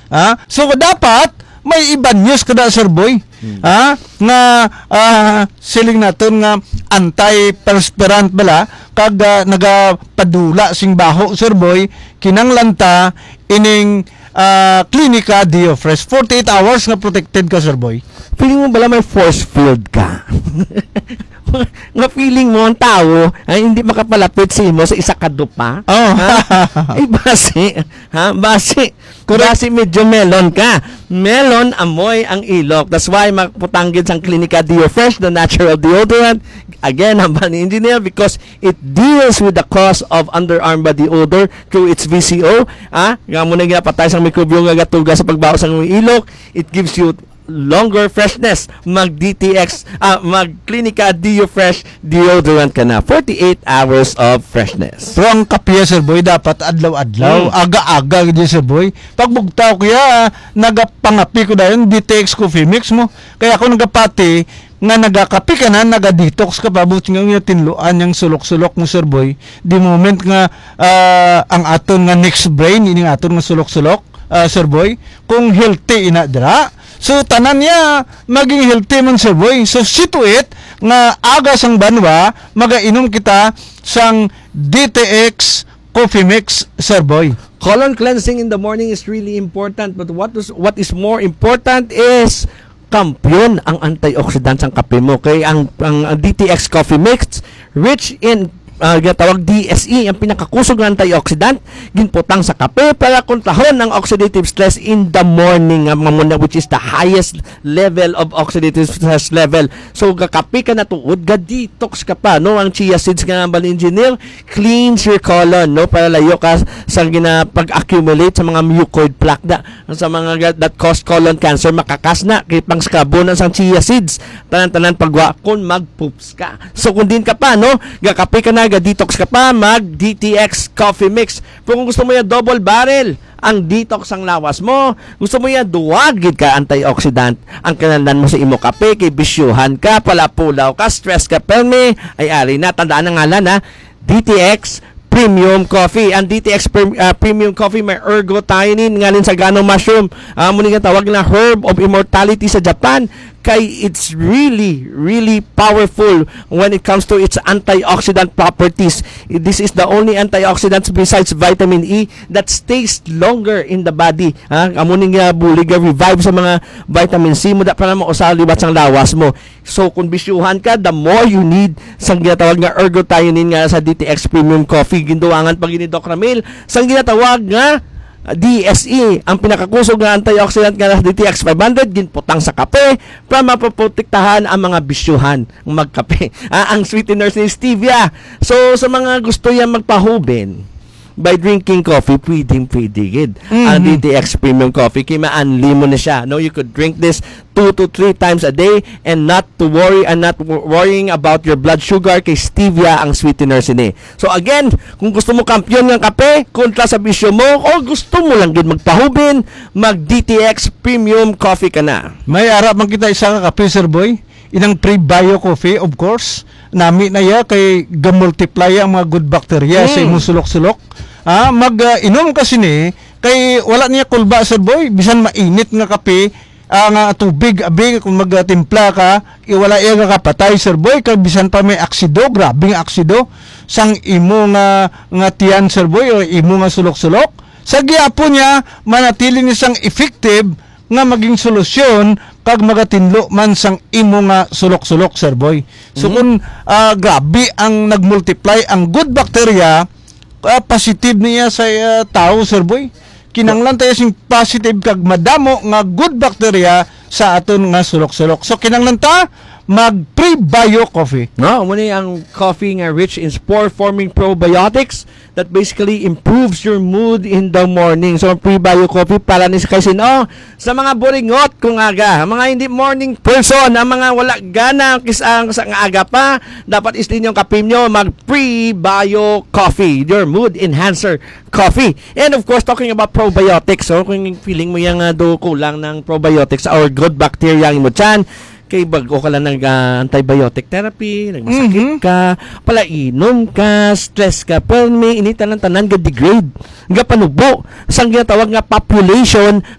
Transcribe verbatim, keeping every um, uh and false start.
Ha? So dapat may iban news kada Sir Boy. Hmm. Ha? Nga uh, siling naton nga anti-perspirant bala kag uh, nagapadula sing baho Sir Boy kinanglanta ining uh, klinika Diofresh forty-eight hours nga protected ka Sir Boy. Feeling mo bala may force field ka? Nga feeling mo ang tao ay hindi makapalapit sa imo sa isa ka dupa? Oh. Ay base, ha? Base. Base medyo melon ka. Melon amoy ang ilok. That's why magputanggid sang Klinika Diofresh, the natural deodorant. Again, hambal ni engineer because it deals with the cause of underarm body odor through its V C O. Ah, nga mo na ginapatay sang mikrobyo nga gatuga sa pagbaho sang ilok. It gives you longer freshness. Mag D T X ah, mag Klinika Diofresh deodorant ka na. forty-eight hours of freshness. Pero ang kape Sir Boy dapat adlaw-adlaw, mm. aga-aga gid Sir Boy. Pagbugtaw kaya nagapangapi ko dayon D T X coffee mix mo. Kaya ako nagapati nga nagakapi ka na, naga-detox ka pa buti nga yung tinluan yung sulok-sulok mo Sir Boy. Di moment nga uh, ang aton nga next brain ining aton nga sulok-sulok uh, Sir Boy kung healthy ina dira. So tanan niya maging healthy man Sir Boy. So situate nga aga sang banwa magainom kita sang D T X coffee mix Sir Boy. Colon cleansing in the morning is really important, but what is what is more important is kampiyon ang antioxidants ang kape mo. Kay ang, ang, ang D T X coffee mix rich in uh, ginatawag D S E, ang pinakakusog ng antioxidant, ginputang sa kape para kontrahon ang oxidative stress in the morning, uh, which is the highest level of oxidative stress level. So kakape ka na tuod, ga-detox ka pa, no? Ang chia seeds nga ng engineer, cleans your colon, no? Para layo ka sa gina pag-accumulate sa mga mucoid plaque da, sa mga that cause colon cancer, makakas na kay pang skabonan sang chia seeds tanan-tanan pagwa kun mag-poops ka. So kung din ka pa, no? Gakape ka na, ga-detox ka pa, mag D T X coffee mix. Pero kung gusto mo yan double barrel, ang detox ang lawas mo, gusto mo yan duwagid ka antioxidant, ang kanalan mo sa imo kape, kay bisyuhan ka, palapulaw ka, stress ka, perme, ay ari na, tandaan ang ngalan ha, D T X Premium Coffee. Ang D T X pre- uh, Premium Coffee may ergothioneine ngalin sa ganong mushroom. Uh, muna nga tawag na herb of immortality sa Japan. Kay it's really, really powerful when it comes to its antioxidant properties. This is the only antioxidants besides vitamin E that stays longer in the body. Ha? Amuning nga bulig revive sa mga vitamin C mo da para mo usalibat sang lawas mo. So kung bisyuhan ka, the more you need sang ginatawag nga ergothioneine nga sa D T X Premium Coffee. Ginduangan pag ni Doc Ramil sang ginatawag nga D S E, ang pinakakusog nga antioxidant nga na D T X five hundred, ginputang sa kape para mapoprotektahan ang mga bisyuhan magkape. Ah, ang sweeteners ni stevia. So sa mga gusto yan magpahubin by drinking coffee, pwedeng pwede mm-hmm. ang D T X Premium Coffee, kaya ma-unli mo na siya. No, you could drink this two to three times a day and not to worry and not worrying about your blood sugar, kay stevia ang sweetener sini. So again, kung gusto mo kampiyon ng kape kontra sa bisyo mo, o gusto mo lang din magpahubin, mag D T X Premium Coffee ka na. May arap man kita isang kape Sir Boy, inang pre-bio coffee of course. Nami na ya kay gamultiply ang mga good bacteria mm. sa imong sulok-sulok. Ah, mag-inom uh, kasi ni kay wala niya kulba Sir Boy, bisan mainit nga kape, uh, nga tubig abi kung magtimpla ka, iwala iya nga kapatay Sir Boy, kay bisan pa may aksido, grabing aksido sang imo nga nga tiyan Sir Boy o imo nga sulok-sulok. Sa giapo niya manatili ni sang effective nga maging solusyon kag magatinlo man sang imo nga sulok-sulok Sir Boy. So mm-hmm. kung uh, grabe ang nagmultiply ang good bacteria, uh, positive niya sa uh, tao Sir Boy. Kinanglan tayo sing positive kag madamo nga good bacteria sa aton nga sulok-sulok. So kinanglan ta mag pre-bio coffee. No, muna ang coffee nga rich in spore-forming probiotics that basically improves your mood in the morning. So pre-bio coffee para ni kasi no, sa mga boringot kung aga, mga hindi morning person, ang mga wala gana kisang sa aga pa, dapat istin yung kape nyo, mag pre-bio coffee, your mood enhancer coffee. And of course, talking about probiotics, so kung feeling mo yung uh, do kulang ng probiotics or good bacteria ang imo tiyan, kay bago ka lang ng uh, antibiotic therapy, nagmasakit mm-hmm. ka, palainom ka, stress ka, pero may initan ng tanan, ga-degrade, ga-panubo, sang ginatawag nga population